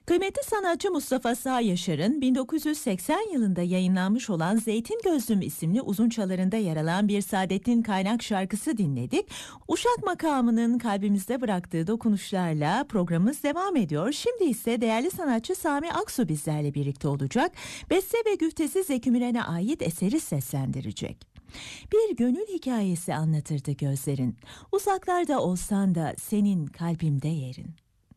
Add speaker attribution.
Speaker 1: Kıymetli sanatçı Mustafa Sağ Yaşar'ın 1980 yılında yayınlanmış olan Zeytin Gözlüm isimli uzunçalarında yer alan bir Saadettin Kaynak şarkısı dinledik. Uşak makamının kalbimizde bıraktığı dokunuşlarla programımız devam ediyor. Şimdi ise değerli sanatçı Sami Aksu bizlerle birlikte olacak. Beste ve güftesi Zeki Müren'e ait eseri seslendirecek. Bir gönül hikayesi anlatırdı gözlerin. Uzaklarda olsan da senin kalbimde yerin.